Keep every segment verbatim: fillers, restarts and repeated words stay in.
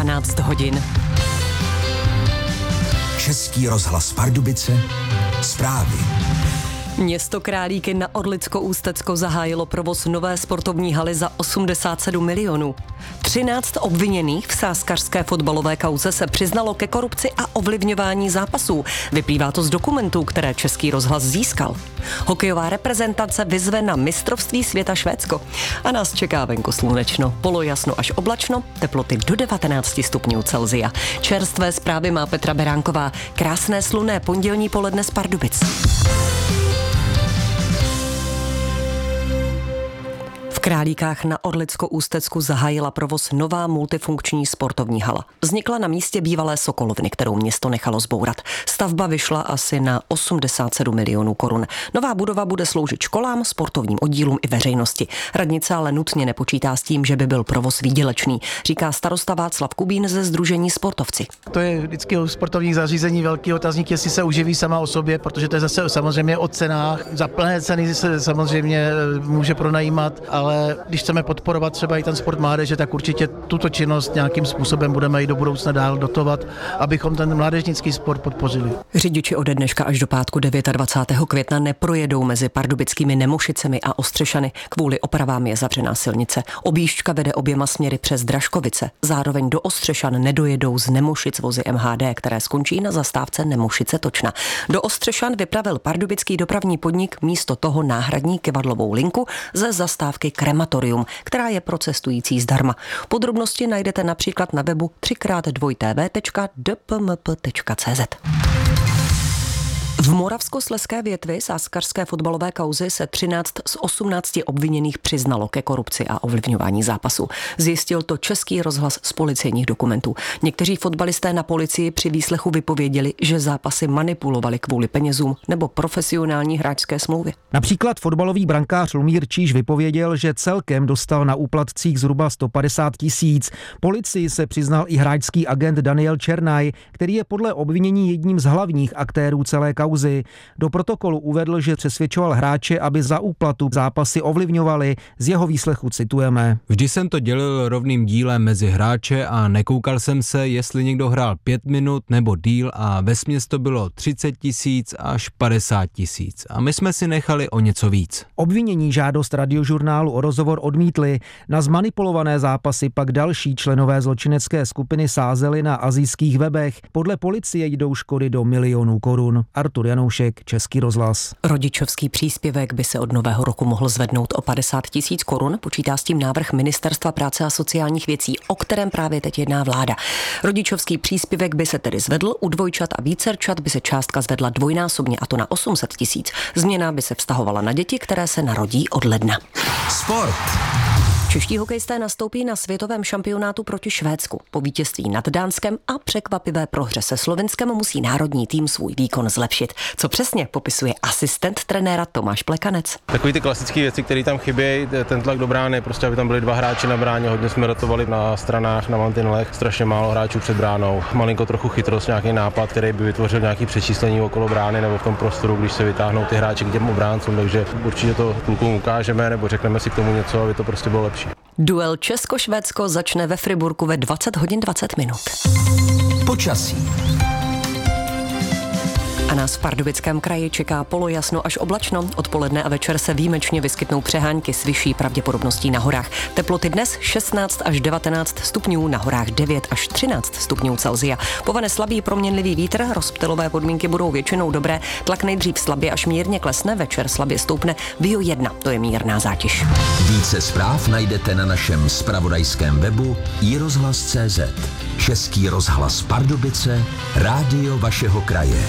dvanáct hodin. Český rozhlas Pardubice, zprávy. Město Králíky na Orlicko-Ústecko zahájilo provoz nové sportovní haly za osmdesát sedm milionů. třináct obviněných v sázkařské fotbalové kauze se přiznalo ke korupci a ovlivňování zápasů. Vyplývá to z dokumentů, které Český rozhlas získal. Hokejová reprezentace vyzve na mistrovství světa Švédsko. A nás čeká venku slunečno, polojasno až oblačno, teploty do devatenáct stupňů Celsia. Čerstvé zprávy má Petra Beránková. Krásné slunné pondělní poledne z Pardubic. V Králíkách na Orlicko-Ústecku zahájila provoz nová multifunkční sportovní hala. Vznikla na místě bývalé Sokolovny, kterou město nechalo zbourat. Stavba vyšla asi na osmdesát sedm milionů korun. Nová budova bude sloužit školám, sportovním oddílům i veřejnosti. Radnice ale nutně nepočítá s tím, že by byl provoz výdělečný, říká starosta Václav Kubín ze sdružení Sportovci. To je vždycky u sportovních zařízení velký otazník, jestli se uživí sama o sobě, protože to je zase samozřejmě o cenách. Za plné ceny se samozřejmě může pronajímat, ale ale když chceme podporovat třeba i ten sport mládeže, tak určitě tuto činnost nějakým způsobem budeme i do budoucna dál dotovat, abychom ten mládežnický sport podpořili. Řidiči ode dneška až do pátku dvacátého devátého května neprojedou mezi pardubickými Nemošicemi a Ostřešany. Kvůli opravám je zavřená silnice. Objížďka vede oběma směry přes Dražkovice. Zároveň do Ostřešan nedojedou z Nemošic vozy M H D, které skončí na zastávce Nemošice Točna. Do Ostřešan vypravil pardubický dopravní podnik místo toho náhradní kyvadlovou linku ze zastávky Krematorium, která je pro cestující zdarma. Podrobnosti najdete například na webu tři krát dvoj té vé tečka d p m p tečka c z. V Moravskoslezské větvi sázkařské fotbalové kauzy se třináct z osmnácti obviněných přiznalo ke korupci a ovlivňování zápasu. Zjistil to Český rozhlas z policejních dokumentů. Někteří fotbalisté na policii při výslechu vypověděli, že zápasy manipulovali kvůli penězům nebo profesionální hráčské smlouvy. Například fotbalový brankář Lumír Číž vypověděl, že celkem dostal na úplatcích zhruba sto padesát tisíc. Policii se přiznal i hráčský agent Daniel Černaj, který je podle obvinění jedním z hlavních aktérů celé kauzy. Do protokolu uvedl, že přesvědčoval hráče, aby za úplatu zápasy ovlivňovali. Z jeho výslechu citujeme. Vždy jsem to dělil rovným dílem mezi hráče a nekoukal jsem se, jestli někdo hrál pět minut nebo díl a vesměs to bylo třicet tisíc až padesát tisíc. A my jsme si nechali o něco víc. Obvinění žádost Radiožurnálu o rozhovor odmítli. Na zmanipulované zápasy pak další členové zločinecké skupiny sázeli na asijských webech. Podle policie jdou škody do milionů korun. Artur Janoušek, Český rozhlas. Rodičovský příspěvek by se od nového roku mohl zvednout o padesát tisíc korun, počítá s tím návrh Ministerstva práce a sociálních věcí, o kterém právě teď jedná vláda. Rodičovský příspěvek by se tedy zvedl, u dvojčat a vícerčat by se částka zvedla dvojnásobně, a to na osm set tisíc. Změna by se vztahovala na děti, které se narodí od ledna. Sport. Čeští hokejisté nastoupí na světovém šampionátu proti Švédsku. Po vítězství nad Dánskem a překvapivé prohře se Slovinskem musí národní tým svůj výkon zlepšit. Co přesně, popisuje asistent trenéra Tomáš Plekanec. Takový ty klasické věci, které tam chybějí, ten tlak do brány, prostě aby tam byli dva hráči na bráně, hodně jsme rotovali na stranách, na mantinelech, strašně málo hráčů před bránou. Malinko trochu chytrost, nějaký nápad, který by vytvořil nějaký přečíslení okolo brány nebo v tom prostoru, když se vytáhnou ty hráči k těm obráncům, takže určitě to klukům ukážeme nebo řekneme si k tomu něco, aby to prostě bylo lepší. Duel Česko-Švédsko začne ve Friburku ve dvacet hodin dvacet minut. Počasí. A nás v Pardubickém kraji čeká polojasno až oblačno. Odpoledne a večer se výjimečně vyskytnou přehánky s vyšší pravděpodobností na horách. Teploty dnes šestnáct až devatenáct stupňů, na horách devět až třináct stupňů Celsia. Povane slabý proměnlivý vítr, rozptylové podmínky budou většinou dobré. Tlak nejdřív slabě až mírně klesne, večer slabě stoupne. Vio jedna, to je mírná zátěž. Více zpráv najdete na našem zpravodajském webu i rozhlas tečka cé zet. Český rozhlas Pardubice, rádio vašeho kraje.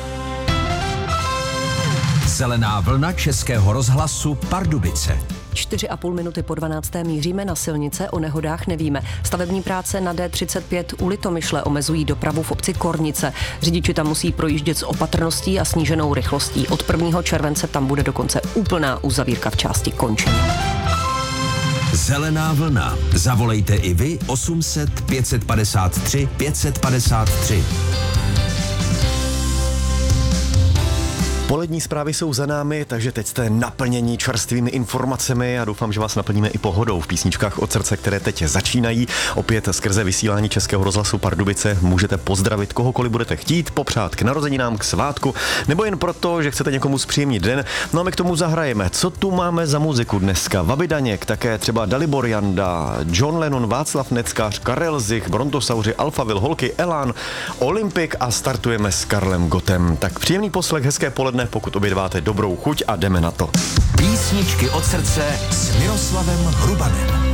Zelená vlna Českého rozhlasu Pardubice. Čtyři a půl minuty po dvanácté míříme na silnice, o nehodách nevíme. Stavební práce na D třicet pět u Litomyšle omezují dopravu v obci Kornice. Řidiči tam musí projíždět s opatrností a sníženou rychlostí. Od prvního července tam bude dokonce úplná uzavírka v části Končiny. Zelená vlna. Zavolejte i vy osm set pět set padesát tři pět set padesát tři. Polední zprávy jsou za námi, takže teď jste naplnění čerstvými informacemi a doufám, že vás naplníme i pohodou v písničkách od srdce, které teď začínají. Opět skrze vysílání Českého rozhlasu Pardubice můžete pozdravit kohokoliv budete chtít, popřát k narozeninám, k svátku, nebo jen proto, že chcete někomu zpříjemnit den. No a my k tomu zahrajeme. Co tu máme za muziku dneska? Vaby Daněk, také třeba Dalibor Janda, John Lennon, Václav Neckář, Karel Zich, Brontosauři, Alphaville, Holky, Elán, Olympik a startujeme s Karlem Gottem. Tak příjemný poslech, hezké poledne, pokud obědváte dobrou chuť a jdeme na to. Písničky od srdce s Miroslavem Hrubanem.